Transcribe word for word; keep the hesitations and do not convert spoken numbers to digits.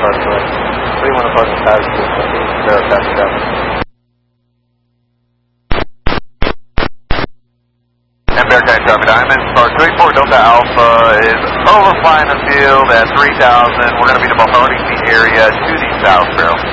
Parkway. three one approaching Tower two, zero copy seven. And Bearcat Copy Diamond, Star three four Delta Alpha is overflying the field at three thousand. We're going to be departing the area to the south, Barrel.